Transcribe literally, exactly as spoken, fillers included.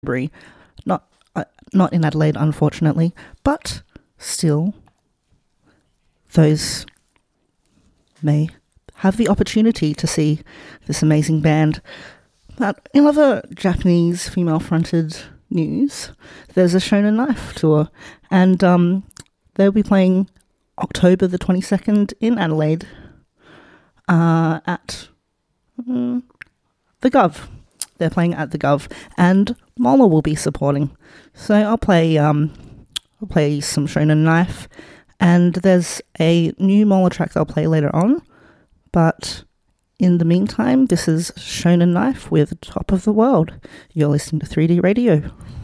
not uh, not in Adelaide, unfortunately, but still, those may have the opportunity to see this amazing band. But in other Japanese female-fronted news, there's a Shonen Knife tour, and um, they'll be playing October the twenty-second in Adelaide uh, at um, the Gov. They're playing at the Gov, and Mola will be supporting. So I'll play um, I'll play some Shonen Knife, and there's a new Mola track I'll play later on. But in the meantime, this is Shonen Knife with Top of the World. You're listening to three D Radio.